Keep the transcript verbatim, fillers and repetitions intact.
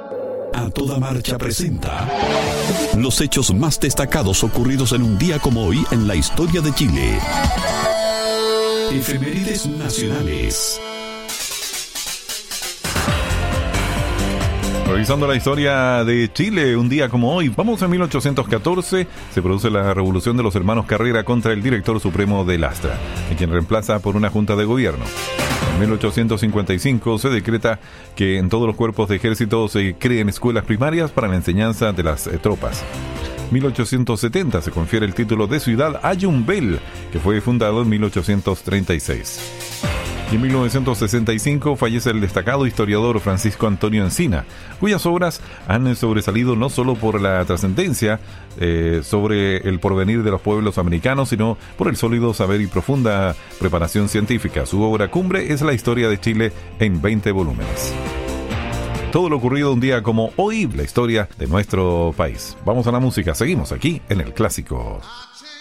A Toda Marcha presenta los hechos más destacados ocurridos en un día como hoy en la historia de Chile. Efemérides nacionales. Revisando la historia de Chile, un día como hoy, vamos a mil ochocientos catorce, se produce la revolución de los hermanos Carrera contra el director supremo del Astra, a quien reemplaza por una junta de gobierno. En mil ochocientos cincuenta y cinco se decreta que en todos los cuerpos de ejército se creen escuelas primarias para la enseñanza de las eh, tropas. mil ochocientos setenta se confiere el título de ciudad a Yumbel, que fue fundado en mil ochocientos treinta y seis. Y en mil novecientos sesenta y cinco fallece el destacado historiador Francisco Antonio Encina, cuyas obras han sobresalido no solo por la trascendencia eh, sobre el porvenir de los pueblos americanos, sino por el sólido saber y profunda preparación científica. Su obra cumbre es La historia de Chile en veinte volúmenes. Todo lo ocurrido un día como hoy, la historia de nuestro país. Vamos a la música, seguimos aquí en El Clásico.